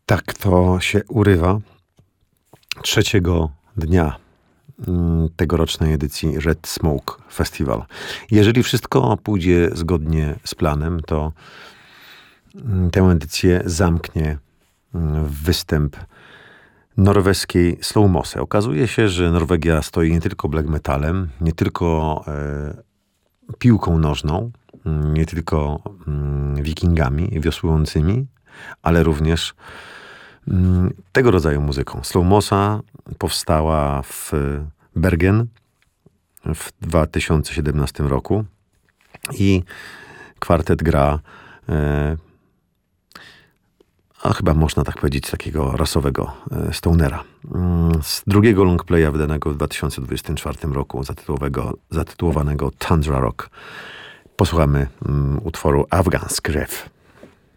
Tak to się urywa trzeciego dnia tegorocznej edycji Red Smoke Festival. Jeżeli wszystko pójdzie zgodnie z planem, to tę edycję zamknie występ norweskiej Slow Mosse. Okazuje się, że Norwegia stoi nie tylko black metalem, nie tylko piłką nożną, nie tylko wikingami wiosłującymi, ale również tego rodzaju muzyką. Slow Mossa powstała w Bergen w 2017 roku i kwartet gra a chyba można tak powiedzieć, takiego rasowego stonera. Z drugiego longplaya wydanego w 2024 roku, zatytułowanego Tundra Rock, posłuchamy utworu Afghansk Rev.